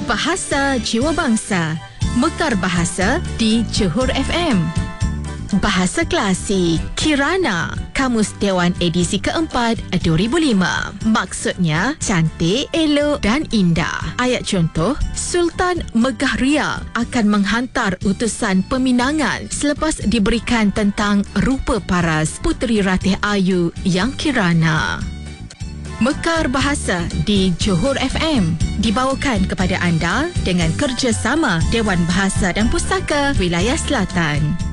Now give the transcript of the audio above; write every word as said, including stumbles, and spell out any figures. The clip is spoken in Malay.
Bahasa Jiwa Bangsa, Mekar Bahasa di Johor F M. Bahasa Klasik Kirana, Kamus Dewan edisi keempat dua ribu lima. Maksudnya cantik, elok dan indah. Ayat contoh, Sultan Megah Ria akan menghantar utusan peminangan selepas diberikan tentang rupa paras Puteri Ratih Ayu yang kirana. Mekar Bahasa di Johor F M dibawakan kepada anda dengan kerjasama Dewan Bahasa dan Pustaka Wilayah Selatan.